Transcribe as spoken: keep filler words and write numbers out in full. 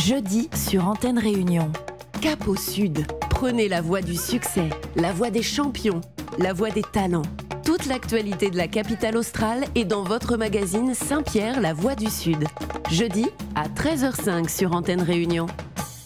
Jeudi sur Antenne Réunion. Cap au Sud. Prenez la voie du succès, la voie des champions, la voie des talents. Toute l'actualité de la capitale australe est dans votre magazine Saint-Pierre, la voie du Sud. Jeudi à treize heures zéro cinq sur Antenne Réunion.